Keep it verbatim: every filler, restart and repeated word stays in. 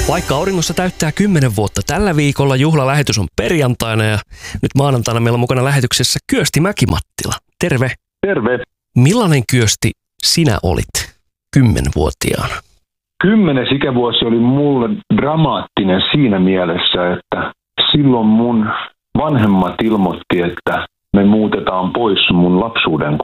Vaikka auringossa täyttää kymmenen vuotta tällä viikolla, juhlalähetys on perjantaina ja nyt maanantaina meillä on mukana lähetyksessä Kyösti Mäki-Mattila. Terve. Terve. Millainen Kyösti sinä olit kymmenvuotiaana? Kymmenes ikävuosi oli mulle dramaattinen siinä mielessä, että silloin mun vanhemmat ilmoitti, että me muutetaan pois mun lapsuuden